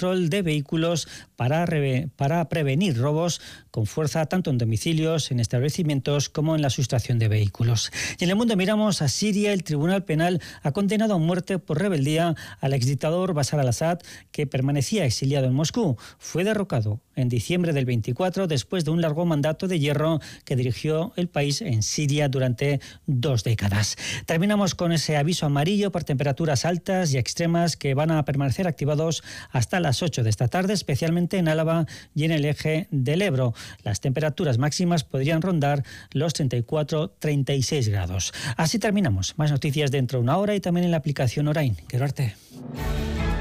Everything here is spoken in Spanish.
control de vehículos para prevenir robos con fuerza tanto en domicilios, en establecimientos como en la sustracción de vehículos. Y en el mundo miramos a Siria. El Tribunal Penal ha condenado a muerte por rebeldía al exdictador Bashar al-Assad, que permanecía exiliado en Moscú. Fue derrocado en diciembre del 24 después de un largo mandato de hierro que dirigió el país en Siria durante 2 décadas. Terminamos con ese aviso amarillo por temperaturas altas y extremas que van a permanecer activados hasta las 8 de esta tarde, especialmente en Álava y en el eje del Ebro. Las temperaturas máximas podrían rondar los 34-36 grados. Así terminamos. Más noticias dentro de una hora y también en la aplicación Orain. Quero arte.